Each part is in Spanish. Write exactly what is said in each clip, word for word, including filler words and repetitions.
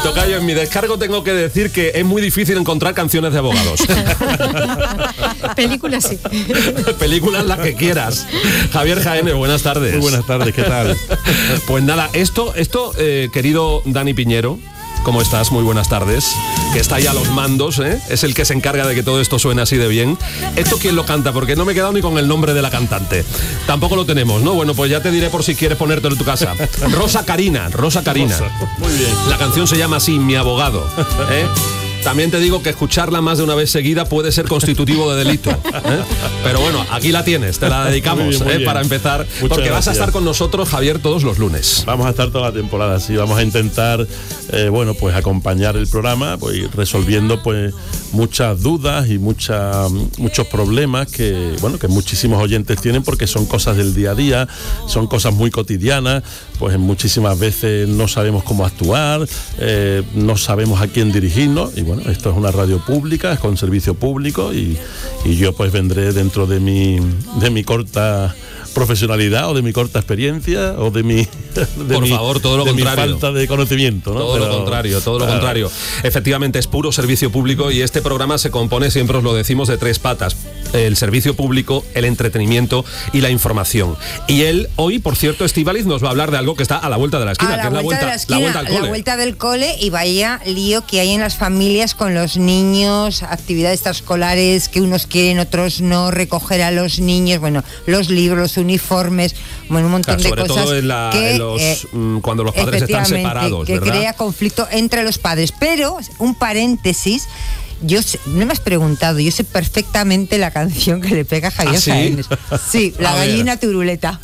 Tocayo, en mi descargo tengo que decir que es muy difícil encontrar canciones de abogados. Películas sí. Películas las que quieras. Javier Jaénes, buenas tardes. Muy buenas tardes, ¿qué tal? Pues nada, esto, esto eh, querido Dani Piñero, ¿cómo estás? Muy buenas tardes. Que está ahí a los mandos, ¿eh? Es el que se encarga de que todo esto suene así de bien. ¿Esto quién lo canta? Porque no me he quedado ni con el nombre de la cantante. Tampoco lo tenemos, ¿no? Bueno, pues ya te diré por si quieres ponértelo en tu casa. Rosa Carina, Rosa Carina. Rosa. Muy bien. La canción se llama así, Mi abogado, ¿eh? También te digo que escucharla más de una vez seguida puede ser constitutivo de delito, ¿eh? Pero bueno, aquí la tienes, te la dedicamos, muy bien, muy ¿eh? bien. Para empezar, Muchas porque gracias. vas a estar con nosotros, Javier, todos los lunes. Vamos a estar toda la temporada, sí, vamos a intentar, eh, bueno, pues acompañar el programa, pues ir resolviendo pues muchas dudas y mucha, muchos problemas que, bueno, que muchísimos oyentes tienen porque son cosas del día a día, son cosas muy cotidianas, pues muchísimas veces no sabemos cómo actuar, eh, no sabemos a quién dirigirnos y bueno, esto es una radio pública, es con servicio público y, y yo pues vendré dentro de mi, de mi corta profesionalidad o de mi corta experiencia o de mi de Por mi, favor, todo lo de contrario. mi falta de conocimiento, ¿no? Todo Pero, lo contrario, todo lo claro. contrario. Efectivamente, es puro servicio público y este programa se compone, siempre os lo decimos, de tres patas. El servicio público, el entretenimiento y la información. Y él, hoy, por cierto, Estíbaliz nos va a hablar de algo que está a la vuelta de la esquina, a la que es la vuelta vuelta, de la esquina, la vuelta al cole. la vuelta del cole y vaya lío que hay en las familias con los niños, actividades extraescolares que unos quieren, otros no, recoger a los niños, bueno, los libros, los uniformes, bueno, un montón Claro, de sobre cosas todo en la- que, en los, eh, mm, cuando los padres están efectivamente, separados, que ¿verdad? crea conflicto entre los padres. Pero, un paréntesis, yo sé, no me has preguntado, yo sé perfectamente la canción que le pega a Javier ¿Ah, sí? Jaénes. Sí, La A ver. gallina turuleta.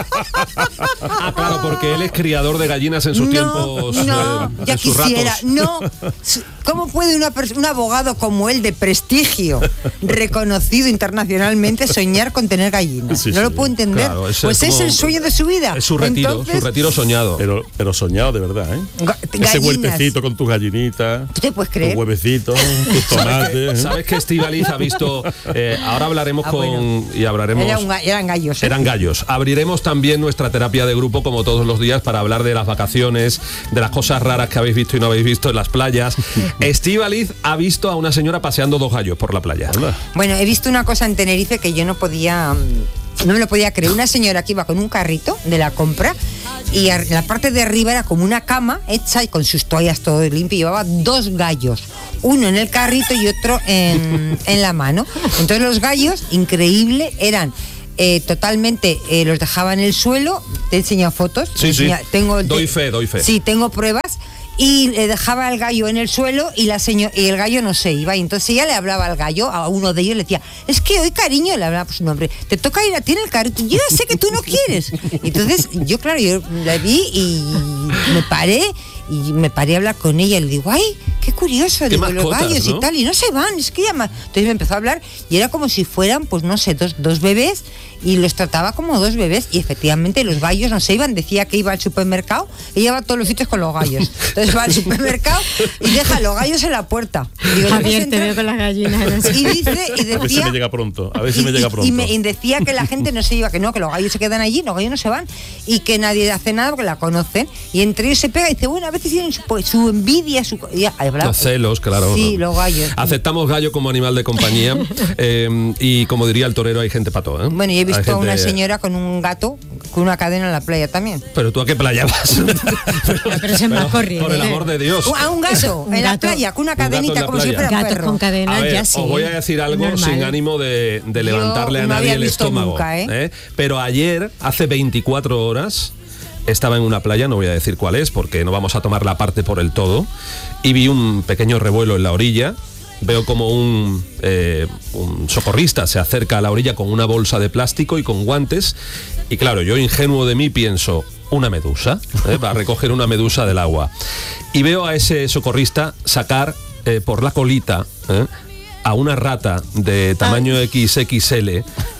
Ah, claro, porque él es criador de gallinas en sus no, tiempos, no, eh, ya en sus quisiera, ratos. no. ¿Cómo puede una pers- un abogado como él de prestigio, reconocido internacionalmente, soñar con tener gallinas? Sí, no lo sí, puedo entender. claro, es pues es como- el sueño de su vida. Es su retiro, Entonces, su retiro soñado. Pero, pero soñado de verdad, ¿eh? Ga- Ese gallinas. huertecito con tus gallinitas, ¿Tú te puedes tus creer? huevecitos, tus tomates. ¿eh? ¿Sabes que Estíbaliz ha visto? Eh, ahora hablaremos Ah, con... bueno. y hablaremos... Era un ga- eran gallos. ¿eh? Eran gallos. Abriremos también nuestra terapia de grupo como todos los días para hablar de las vacaciones, de las cosas raras que habéis visto y no habéis visto en las playas. Estíbaliz ha visto a una señora paseando dos gallos por la playa. Bueno, he visto una cosa en Tenerife que yo no podía, mm, no me lo podía creer. Una señora que iba con un carrito de la compra y ar- en la parte de arriba era como una cama hecha y con sus toallas todo limpio. Y llevaba dos gallos, uno en el carrito y otro en, en la mano. Entonces los gallos, increíble, eran eh, totalmente, eh, los dejaba en el suelo. Te he enseñado fotos. Sí, sí. Enseña- tengo, Doy fe, doy fe. Sí, tengo pruebas. Y le dejaba al gallo en el suelo y la seño- y el gallo no se iba. Y entonces ella le hablaba al gallo, a uno de ellos, le decía, es que hoy, cariño, le hablaba por su nombre, te toca ir a ti en el carrito. Yo ya sé que tú no quieres. Y entonces yo, claro, yo la vi y me paré y me paré a hablar con ella y le digo, ay, qué curioso, Qué digo, los mascotas, gallos ¿no? y tal, y no se van, es que llama. Entonces me empezó a hablar y era como si fueran, pues no sé, dos, dos bebés y los trataba como dos bebés y efectivamente los gallos no se iban, decía que iba al supermercado y lleva todos los sitios con los gallos. Entonces va al supermercado y deja los gallos en la puerta. Digo, Javier, "¿No te puedes veo con las gallinas. en el- Y dice, y A ver si decía... me llega pronto, a ver si me y- llega y- pronto. Y, me, y decía que la gente no se iba, que no, que los gallos se quedan allí, los gallos no se van y que nadie hace nada porque la conocen. Y entre ellos se pega y dice, bueno, a veces tienen su, pues, su envidia, su... y hablaba- Los celos, claro. Sí, los gallos. Aceptamos gallo como animal de compañía eh, y como diría el torero, hay gente pato, ¿eh? Bueno, y he Hay visto a una gente- señora con un gato, con una cadena en la playa también. Pero tú a qué playa vas. pero, pero ese es más corriente. Por el amor de Dios. A un gato Un en la gato. playa, con una Un gato en cadenita la como si playa. fuera un Gatos perro. con cadenas, A ver, ya sí. os voy a decir algo normal. sin ánimo de, de levantarle a no nadie había el visto estómago. nunca, ¿eh? ¿eh? Pero ayer, hace veinticuatro horas, estaba en una playa, no voy a decir cuál es, porque no vamos a tomar la parte por el todo, y vi un pequeño revuelo en la orilla. Veo como un, eh, un socorrista se acerca a la orilla con una bolsa de plástico y con guantes. Y claro, yo ingenuo de mí pienso, una medusa, ¿eh? Va a recoger una medusa del agua. Y veo a ese socorrista sacar eh, por la colita, ¿eh? a una rata de tamaño equis equis ele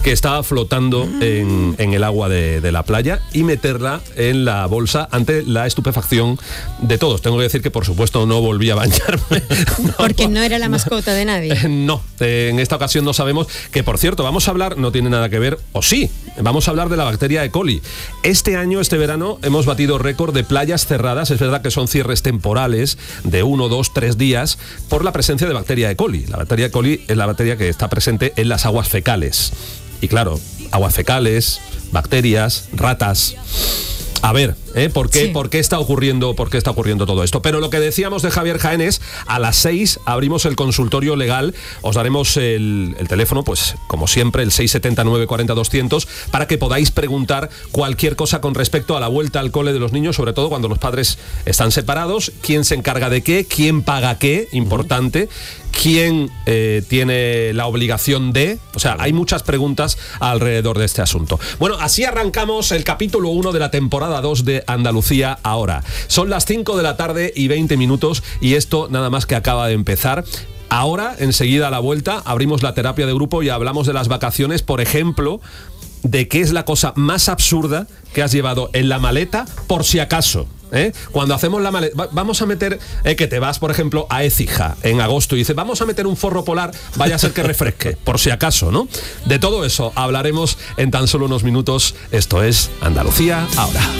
que estaba flotando en, en el agua de, de la playa y meterla en la bolsa ante la estupefacción de todos. Tengo que decir que, por supuesto, no volví a bañarme. No, Porque no era la mascota de nadie. Eh, no, eh, en esta ocasión no sabemos, que por cierto, vamos a hablar, no tiene nada que ver, o sí, vamos a hablar de la bacteria E. coli. Este año, este verano, hemos batido récord de playas cerradas. Es verdad que son cierres temporales de uno, dos, tres días por la presencia de bacteria E. coli. La bacteria E. coli es la bacteria que está presente en las aguas fecales. Y claro, aguas fecales, bacterias, ratas. A ver, ¿eh? ¿Por qué, Sí. ¿por qué está ocurriendo, por qué está ocurriendo todo esto? Pero lo que decíamos de Javier Jaén es, a las seis abrimos el consultorio legal, os daremos el, el teléfono, pues como siempre, el seis siete nueve cuatro cero doscientos, para que podáis preguntar cualquier cosa con respecto a la vuelta al cole de los niños, sobre todo cuando los padres están separados, quién se encarga de qué, quién paga qué, importante, quién eh, tiene la obligación de... O sea, hay muchas preguntas alrededor de este asunto. Bueno, así arrancamos el capítulo uno de la temporada dos de Andalucía Ahora. Son las cinco de la tarde y veinte minutos y esto nada más que acaba de empezar. Ahora, enseguida a la vuelta, abrimos la terapia de grupo y hablamos de las vacaciones, por ejemplo, de qué es la cosa más absurda que has llevado en la maleta por si acaso. ¿Eh? Cuando hacemos la maleta, va, vamos a meter, eh, que te vas, por ejemplo, a Écija en agosto y dices, vamos a meter un forro polar, vaya a ser que refresque, por si acaso, ¿no? De todo eso hablaremos en tan solo unos minutos. Esto es Andalucía Ahora.